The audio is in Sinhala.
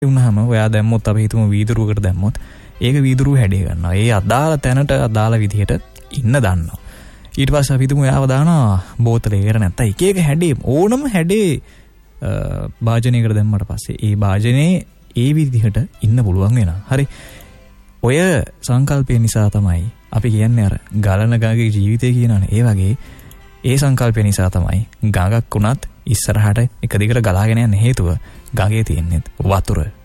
වුණාම ඔයා දැම්මොත් අපි හිතමු වීදුරුවකට දැම්මොත් ඒක වීදුරුව හැඩය ගන්නවා. ඒ අදාළ තැනට අදාළ විදිහට ඉන්න දන්නවා. ඊට පස්සේ අපි හිතමු එයාව දානවා බෝතලයකට නැත්නම් එක එක හැඩේ ඕනම හැඩේ භාජනයකට දැම්මට පස්සේ ඒ භාජනයේ ඒ විදිහට ඉන්න පුළුවන් වෙනවා. හරි. ඔය සංකල්පය නිසා තමයි අපි කියන්නේ අර ගලන ගඟේ ජීවිතය කියනවනේ. ඒ වගේ ඒ සංකල්පය නිසා තමයි ගඟක් වුණත් ඉස්සරහට එක දිගට ගලාගෙන යන හේතුව ගඟේ තියෙන්නේ වතුර.